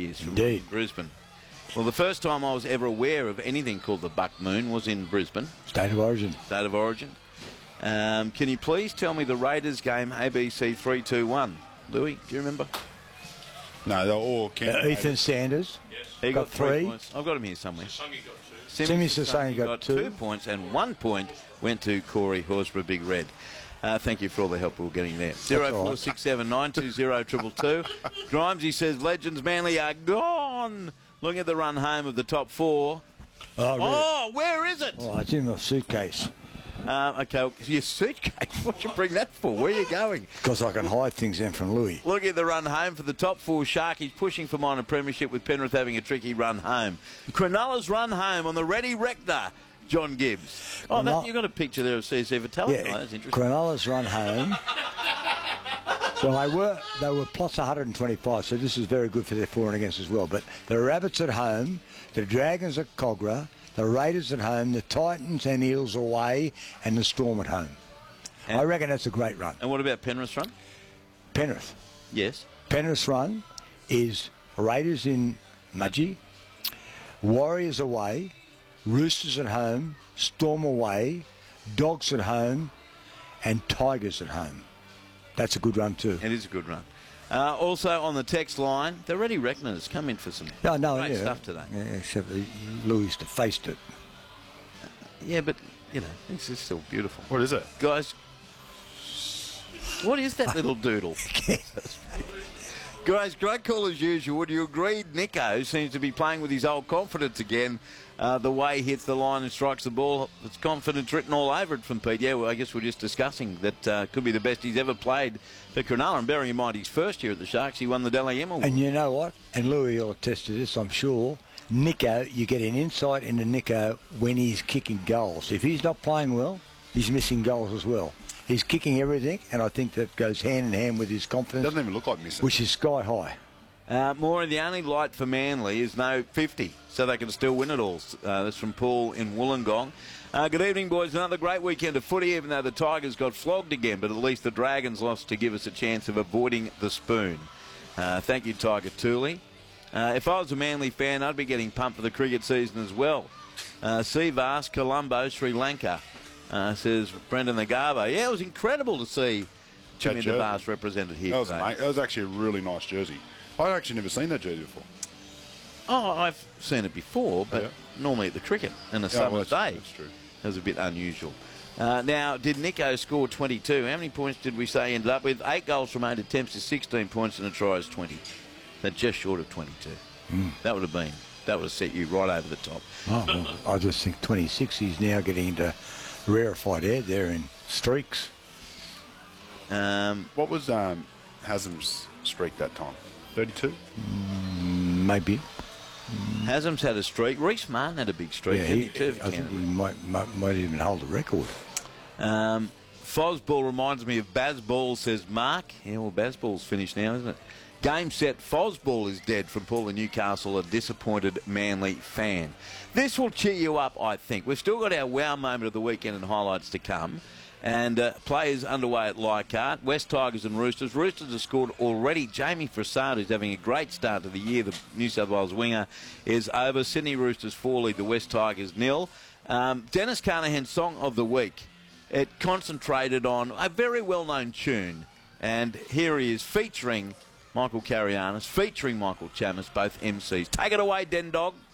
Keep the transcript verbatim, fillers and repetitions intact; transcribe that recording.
years from Indeed. Brisbane. Well, the first time I was ever aware of anything called the Buck Moon was in Brisbane. State of origin. State of origin. Um, can you please tell me the Raiders game A B C three two one? Louis, do you remember? No, they're all Uh, Ethan Sanders. Yes. He Got got, three three. points. I've got him here somewhere. Sungi got two. Simi Sasangi got two. two points, and one point went to Corey Horsburgh, Big Red. Uh, thank you for all the help we were getting there. Zero four six seven nine two zero triple two. Grimesy says Legends Manly are gone. Looking at the run home of the top four. Oh, really? Oh, where is it? Oh, it's in my suitcase. Uh, okay, well, your suitcase. What you bring that for? Where are you going? Because I can hide things in from Louis. Looking at the run home for the top four Sharkies, pushing for minor premiership with Penrith having a tricky run home. Cronulla's run home on the Ready Rector, John Gibbs. Oh, that, you've got a picture there of C S C Vitaly. Yeah, Oh, that's interesting. Cronulla's run home. Well, they were they were plus one hundred twenty-five, so this is very good for their for and against as well. But the Rabbits at home, the Dragons at Cogra, the Raiders at home, the Titans and Eels away, and the Storm at home. And, I reckon that's a great run. and what about Penrith's run? Penrith. Yes. Penrith's run is Raiders in Mudgee, Warriors away, Roosters at home, Storm away, Dogs at home, and Tigers at home. That's a good run too. It is a good run. Uh, also on the text line, the Ready Reckoners come in for some No, no, great yeah. stuff today. Yeah, except that Louis defaced it. Yeah, but, you know, it's, it's still beautiful. What is it? Guys, what is that little doodle? Guys, great call as usual. Would you agree Nico seems to be playing with his old confidence again? Uh, the way he hits the line and strikes the ball, it's confidence written all over it from Pete. Yeah, well, I guess we're just discussing that uh, could be the best he's ever played for Cronulla. And bearing in mind his first year at the Sharks, he won the Dally M Award. And you know what? And Louis will attest to this, I'm sure. Nico, you get an insight into Nico when he's kicking goals. If he's not playing well, he's missing goals as well. He's kicking everything, and I think that goes hand in hand with his confidence, Doesn't even look like missing. which is sky high. Uh, more the only light for Manly is no fifty, so they can still win it all. Uh, that's from Paul in Wollongong. Uh, good evening, boys. Another great weekend of footy, even though the Tigers got flogged again, but at least the Dragons lost to give us a chance of avoiding the spoon. Uh, thank you, Tiger Tooley. Uh, if I was a Manly fan, I'd be getting pumped for the cricket season as well. Uh, Sivas, Colombo, Sri Lanka, uh, says Brendan Nagabo. Yeah, it was incredible to see Jimmy jersey. Devas represented here That was, today. mate, that was actually a really nice jersey. I'd actually never seen that jersey before. Oh, I've seen it before, but Yeah. normally at the cricket and a Yeah, well, summer's that's- day. that's true. That was a bit unusual. Uh, now, did Nico score twenty-two? How many points did we say he ended up with? Eight goals from eight attempts is sixteen points and a try is twenty. So just short of twenty-two. Mm. That would have been, that would have set you right over the top. Oh, well, I just think twenty-six, he's now getting into rarefied air there in streaks. Um, What was um, Haslam's streak that time? thirty-two? Maybe. Haslam's had a streak. Reece Martin had a big streak. Yeah, he, didn't he, too, I think he Canterbury? might, might, might even hold the record. Um, Fosball reminds me of Bazball, says Mark. Yeah, well, Bazball's finished now, isn't it? Game set, Fosball is dead from Paul in Newcastle, a disappointed Manly fan. This will cheer you up, I think. We've still got our wow moment of the weekend and highlights to come. And uh, players underway at Leichhardt, West Tigers and Roosters. Roosters have scored already. Jamie Frassard, who's having a great start to the year, the New South Wales winger, is over. Sydney Roosters four lead the West Tigers nil. Um, Dennis Carnahan's Song of the Week. It concentrated on a very well-known tune. And here he is featuring Michael Carianis, featuring Michael Chammas, both M Cs. Take it away, Den Dog.